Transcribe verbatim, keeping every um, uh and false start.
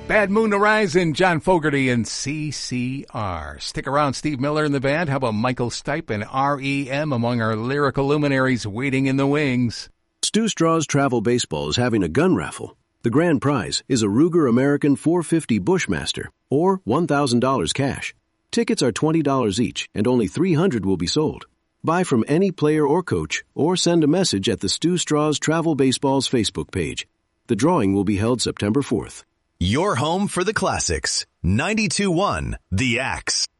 Bad Moon to Rise and John Fogerty and C C R. Stick around, Steve Miller and the band. How about Michael Stipe and R E M among our lyrical luminaries waiting in the wings? Stu Straw's Travel Baseball is having a gun raffle. The grand prize is a Ruger American four fifty Bushmaster or one thousand dollars cash. Tickets are twenty dollars each and only three hundred will be sold. Buy from any player or coach or send a message at the Stu Straw's Travel Baseball's Facebook page. The drawing will be held September fourth. Your home for the classics. ninety-two point one The Axe.